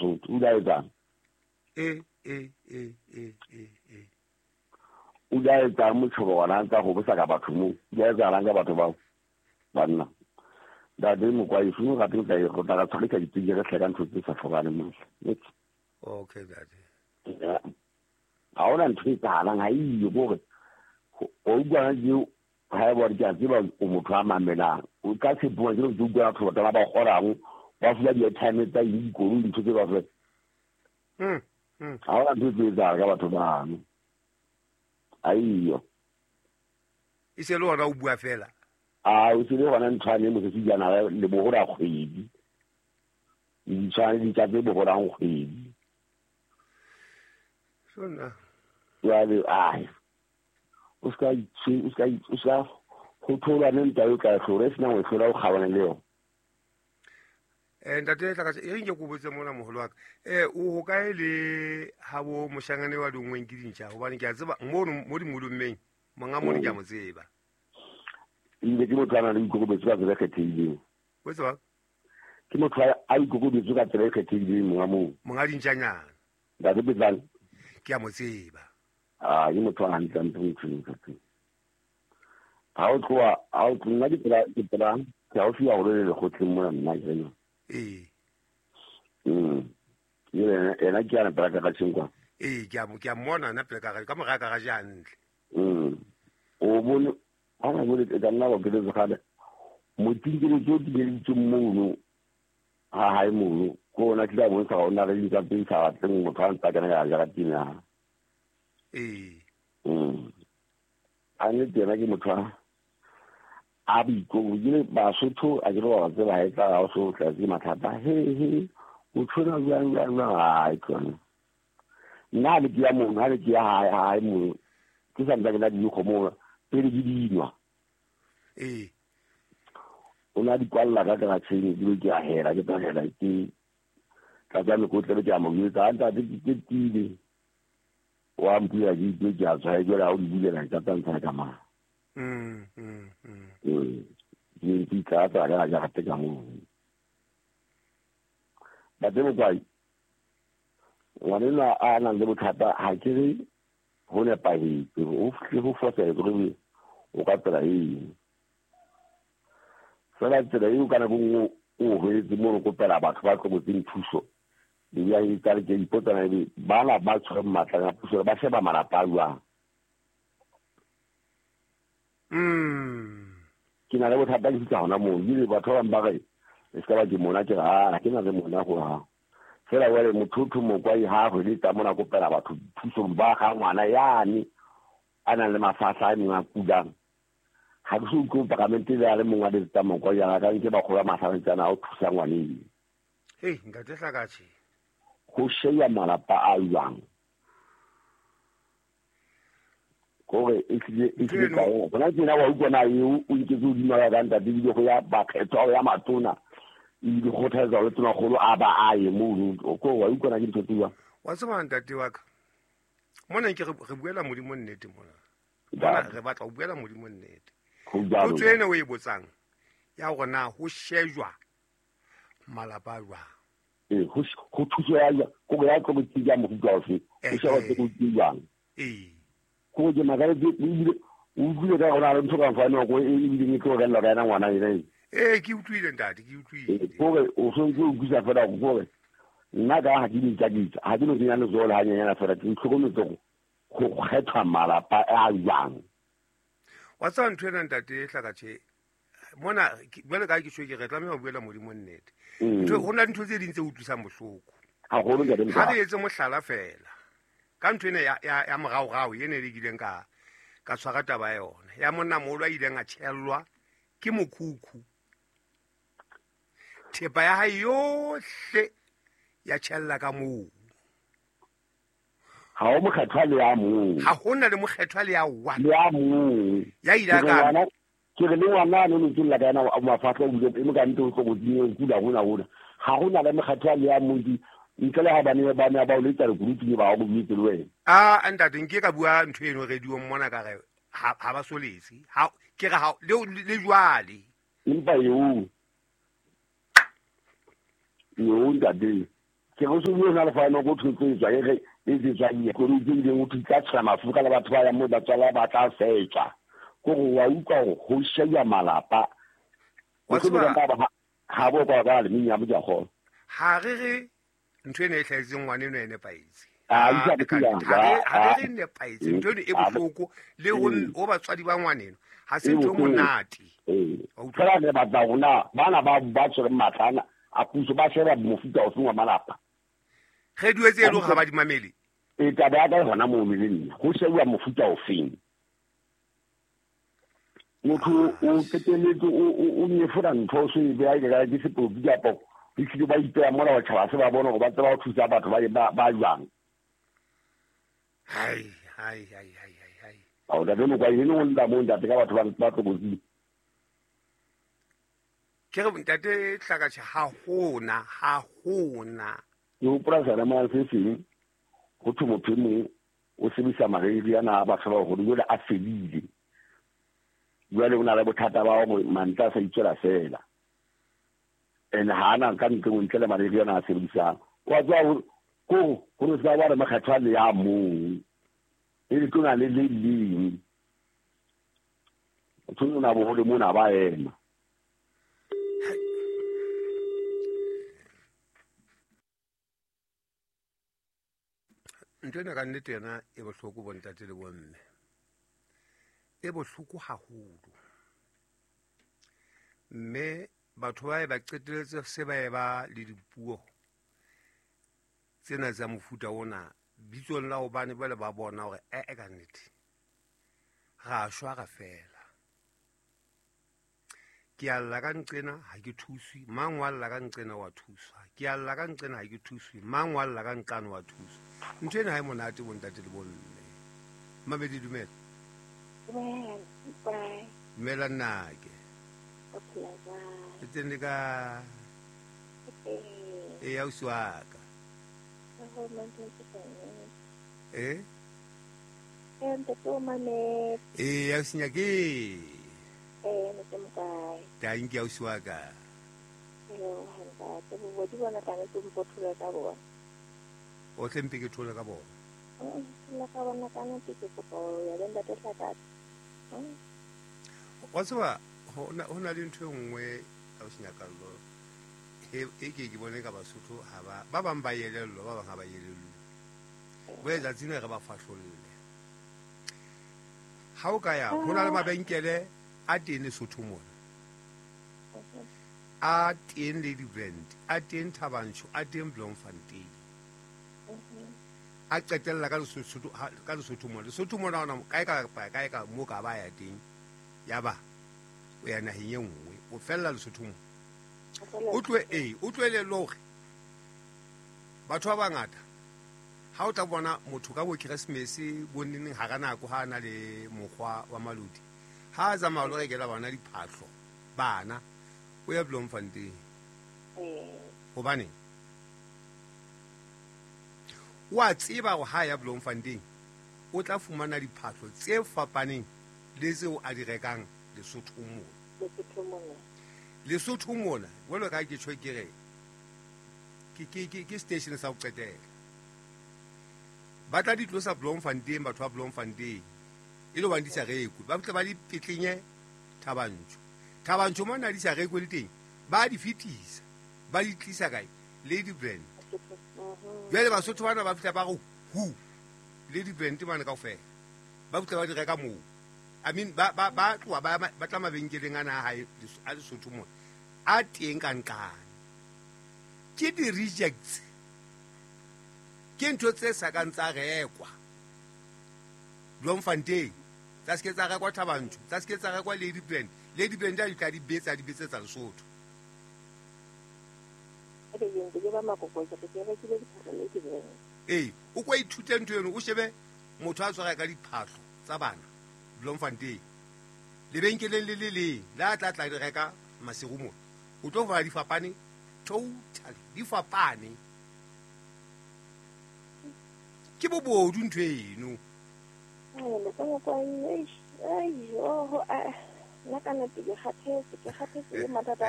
Sesotho o la etsa o la etsa motšhogo gona tsa go bosa ka batho mo ya etsa ranga batho bao banna da de mo kwa ifu ga teng tla go tla tshwarisa ditse re tlheka ntho tse sa tlhokane mo okay that a ona ntho e tsalang ha iyo gore o bua jo ha bo di tsa ba o motho a mamelang o ka se bua jo jo bua go tla ba gorang ba fula di time tsa di go ntho tse ba fe a ona ntho tse tsa ga batho ba no aiyo ise lo ona o bua fela o se le gona ntshwane mo se jana le bo gora kgwedi di tshwane di tsa be bo gora kgwedi sona ya le ai o ska go thola ne nta yo ka tlhore sena o tlhora o khabana le yo ntate tla ka e nke go botse mona mogolo wa ka o go kae le ha bo moshangane wa dingweng ke dintša gobane ke a tseba mo di molommeng monga mo di ka mo tseba ile ke motho ana le ikokobetso ka tsela kgethileng o tseba ke motho a ikokobetso ka tsela kgethileng monga dintšanyana da ke betlang ke a mo tseba ke motho a hantle ntho ka teng ha o tloa ke tla ke a o fiya gore le go tleng mona nna ke yona ena ke ana pela ka tshengwa ke a mmona na pela ka moga ka ga jantle o bone ana bone ka nna ba pele gale motingele tso di le tsummono ha mono ko na tla mo sa ona le ka pele sa teng mo tshwantsa kana ya ga tina ane tena ke motho a biko ile ba sotho a jero wa tsela ha tla o so tla di mathata he o tshwana ya ikona nna le dia mo na le dia ha mo ke sa nda ke di go mo pele di dinwa o na di kwalla ka ka tsene di ke a hera ke tla hera ke ka ja me go tle ke a mo yetsa anta di ke tile wa mpua di ke ja tsaya jela o di bulela ka tantsa ka ma di ka ta ga ja te ka mo ba de mo kwai wanena ana le bothata ha ke re ho ne pa hi o fle ho fotsa e re o ka tsela fela tsela e o kana go o hwetse mo go pela batho ba go botseng thuso di ya e tsare ke ipotsa na ba la ba tshwara matla ga puso ba sheba malapa lwa ke na le bothata ke tsa hona mo ile batho ba mbare e ska ba ke mona ke ke na le mona go ha fela wele mothutu mo kwa ha go le tsa mona go pela batho thuso ba ga ngwana yani ana le mafahla a mengwe kudang ha ke se go parlamente le le mongwa le tsa mo kwa ya ka ke ba gola matlhare tsana o thusa ngwaneng nka tla ka tshi go sheya malapa a lwang gore e tle ka o bona ke na wa ukona yo o nke go di mara ka nta di go ya ba kgetho ya matona e di go thaetsa le tsona golo a ba a ye mo o ko wa ukona ke tsotiwa wa tsama ntate wa ka mona ke re buela modimo nnete mona re batla o buela modimo nnete o tsene o e botsang ya go na go shejwa malapa lwa go thuso ya go ya go tsia mo go tsofe e se go tsiwang go je magare di o bule ka gona le nthoka fa no go e di ni go rela ka na ngwana ire ke utlwile ntate ke utlwile gore o so go gusa fela go gore nna ka ha di tsa ha di no tsenya le zola ha nyana fela ke tlhokometse go kgetha malapa a yang wa tsana ntwena ntate hlakatshe mona bele ka ke ke re tlameha go buela modimo nnete go na ntho tse dintse utlwisang bohloko ha go le ga re etse mohlala fela ka ntwene ya mogao yene le dileng ka tshwara taba yona ya monna mo lwa ileng a tshellwa ke mokhukhu thepa ya hae yohle ya tshella ka moo ha o mokgethwa le ya moo ha hona le mokgethwa le ya wa le ya moo ya ila ka ke re le ngwana no no tsilla kana o mafatla o bile mo ka ntse go dinyo kula hona ha hona le mokgethwa le ya moo ntse ha bane ba ba o le tsare group ni ba go bile le wena anta dinke ka bua ntho eno radio mmona ka re ha ba soletse ha ke ga le jwale impa yo ndade ke go se bona le fa no go thutsetswa e tswa ye go re dile go tutla tsha mafuka le batho ba ya mo ba tsala ba tla fetsa go wa utlwa go shega malapa wa tseba ha bo ba le minya boja go ha re ntwe ne tlhaetseng ngwane no ene paitse a isa ke ya ha re ne paitse ntwe e bohloko le go batswadi ba ngwaneno ha se ntwe monate o tsara ne ba da una bana ba tsere matlana a puso ba sheba mofuta o sengwa malapa ge duetse e le ga ba di mamele e ta ba ga hona mo meleng go shewa mofuta o feng motho o keteletse o nyefura ntho se be a ga di se popi ya po di se ba ipea mola wa tshaba se ba bona go ba tsaba go thusa batho ba jwang hai au da beno kwa yeno nda mo nda ka batho ba tlobozi ke re ntate hlakatsha ha hona yo prasa la ma se seng go thumo phemo o sebisa maredi yana ba tsaba go dula a felile jwale o na le bothata ba go manta sa itsela fela ene hana ka ntse go ntlela maredi yana a sebisa wa tswa go re sa ba re makgatha le ya mo e le tona le o tsona bo le mona ba ema ntwena ka nnete yona e bohloko bontate le bomme e bohloko haholo mme batho ba qeteletse se ba le dipuo tsena tsa mofuta ona bitsong la hobane ba le ba bona hore ka nnete ga shwa ga fela ke a lla ka nqena ha ke thuswe mang wa lla ka nqena wa thuswa ke a lla ka nqena ha ke thuswe mang wa lla ka nqana wa thuswa ntwe ena ha e monate bontate le bolle mabedi dumela dumela nnake e tsene ka e ya o swaka ya o senya ke tang ke ausi wa ka o tlempe ke thole ka bona wa tseba ho na le ntho e nngwe ausi nyakallo e ke bone ka Basotho ha ba bang ba yelello ba bang ha ba yelello bo etsa tsine re ba fahlolle ha o ka ya ho na le mabenkele a teng Lesotho mona a teng Lady Brand a teng Thabanchu a teng Bloemfontein a qetella ka Lesotho mona ona kae ka mo ka ba ya teng ya ba o ya naheng e nngwe o fella Lesotho mo o tlwele loge batho ba bangata ha o tla bona motho ka bo Christmas bonneng ha kana go ha na le mokgwa wa malodi ha za malo re gela bana diphahlo bana o ya Bloemfontein go bane wa tseba go ha ya Bloemfontein o tla fumana diphahlo tse fapaneng le tseo a di rekang Lesotho mona welo ka ke tshwe ke re ke station sa go qetela ba tla di tlosa Bloemfontein batho ba Bloemfontein e lo ba di sa rekwe ba tla ba di petlenye Thabanchu mona di sa rekwe le teng ba di fitisa ba di tlisa kae Lady Brand jwale Basotho bana ba fitla ba go Lady Brand mane ka ofela ba tla ba di reka moo I mean ba tloa ba tla mabenkeleng ana a Lesotho mona a teng kankane ke di rejects ke ntho tse sa ka ntsa rekwa Bloemfontein tsa se ke tsa rekwa Thabanchu tsa se ke tsa rekwa Lady Brand a ka di betsa tsa Lesotho o kwa ithute ntho eno o shebe motho a tshwara ka diphahlo tsa bana Bloemfontein lebenkeleng le leng la tla di reka masego mona o tlo fara di fapane totally di fapane ke bobodu ntho eno nna ka nnete ke kgathetse